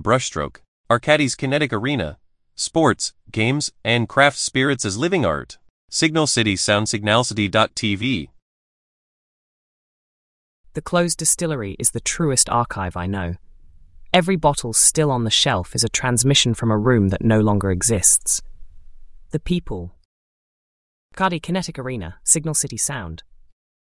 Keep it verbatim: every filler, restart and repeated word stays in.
brushstroke, Arcadis Kinetic Arena, sports, games, and craft spirits as living art. Signal City Sound Signalcity dot T V. The closed distillery is the truest archive I know. Every bottle still on the shelf is a transmission from a room that no longer exists. The people. Arcadi Kinetic Arena, Signal City Sound.